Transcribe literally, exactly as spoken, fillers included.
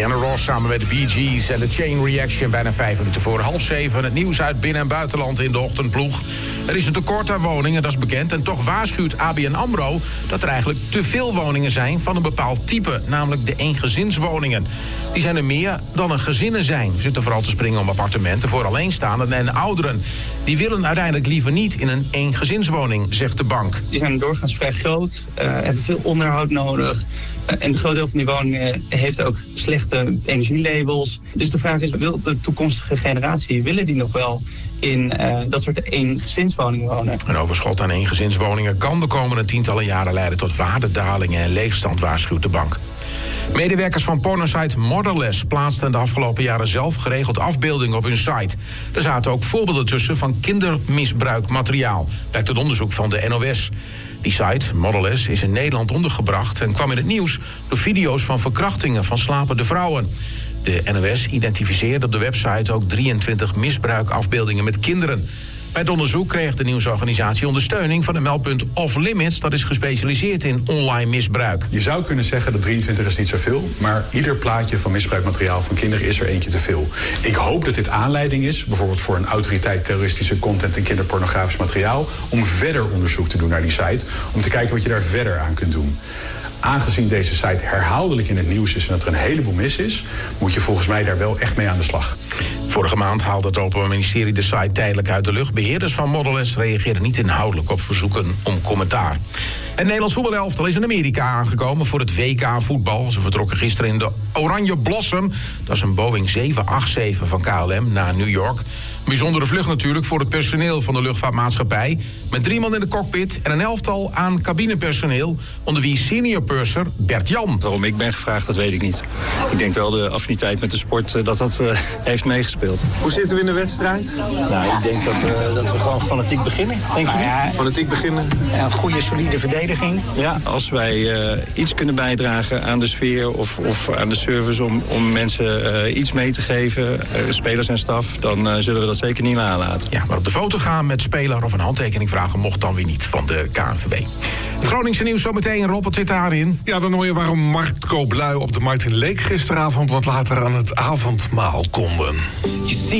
Diana Ross samen met de Bee Gees en de Chain Reaction. Bijna vijf minuten voor half zeven. Het nieuws uit binnen- en buitenland in de ochtendploeg. Er is een tekort aan woningen, dat is bekend. En toch waarschuwt A B N AMRO dat er eigenlijk te veel woningen zijn van een bepaald type. Namelijk de eengezinswoningen. Die zijn er meer dan er gezinnen zijn. We zitten vooral te springen om appartementen voor alleenstaanden en ouderen. Die willen uiteindelijk liever niet in een eengezinswoning, zegt de bank. Die zijn doorgaans vrij groot, uh, hebben veel onderhoud nodig. Uh, en een groot deel van die woningen heeft ook slechte energielabels. Dus de vraag is, wil de toekomstige generatie, willen die nog wel in uh, dat soort eengezinswoningen wonen? Een overschot aan eengezinswoningen kan de komende tientallen jaren leiden tot waardedalingen en leegstand, waarschuwt de bank. Medewerkers van pornosite Modelless plaatsten de afgelopen jaren zelf geregeld afbeeldingen op hun site. Er zaten ook voorbeelden tussen van kindermisbruikmateriaal, blijkt uit onderzoek van de N O S. Die site, Modelless, is in Nederland ondergebracht en kwam in het nieuws door video's van verkrachtingen van slapende vrouwen. De N O S identificeerde op de website ook drieëntwintig misbruikafbeeldingen met kinderen. Bij het onderzoek kreeg de nieuwsorganisatie ondersteuning van een meldpunt Off Limits. Dat is gespecialiseerd in online misbruik. Je zou kunnen zeggen dat drieëntwintig is niet zoveel, maar ieder plaatje van misbruikmateriaal van kinderen is er eentje te veel. Ik hoop dat dit aanleiding is, bijvoorbeeld voor een autoriteit terroristische content en kinderpornografisch materiaal, om verder onderzoek te doen naar die site, om te kijken wat je daar verder aan kunt doen. Aangezien deze site herhaaldelijk in het nieuws is en dat er een heleboel mis is, moet je volgens mij daar wel echt mee aan de slag. Vorige maand haalde het Openbaar Ministerie de site tijdelijk uit de lucht. Beheerders van Modelless reageerden niet inhoudelijk op verzoeken om commentaar. Het Nederlands voetbalelftal is in Amerika aangekomen voor het W K voetbal. Ze vertrokken gisteren in de Oranje Blossom. Dat is een Boeing zeven acht zeven van K L M naar New York. Een bijzondere vlucht natuurlijk voor het personeel van de luchtvaartmaatschappij. Met drie man in de cockpit en een elftal aan cabinepersoneel, onder wie senior purser Bert Jan. Waarom ik ben gevraagd, dat weet ik niet. Ik denk wel de affiniteit met de sport dat dat uh, heeft meegespeeld. Hoe zitten we in de wedstrijd? Nou, ik denk dat we, dat we gewoon fanatiek beginnen. Denk je nou ja, fanatiek beginnen? Een goede, solide verdediging. Ja, als wij uh, iets kunnen bijdragen aan de sfeer of, of aan de service om, om mensen uh, iets mee te geven, uh, spelers en staf, dan uh, zullen we dat zeker niet nalaten. Ja, maar op de foto gaan met speler of een handtekening vragen mocht dan weer niet van de K N V B. Het Groningse nieuws zometeen. Rob, wat zit daarin? Ja, dan hoor je waarom marktkooplui op de Martin Leek gisteravond wat later aan het avondmaal konden.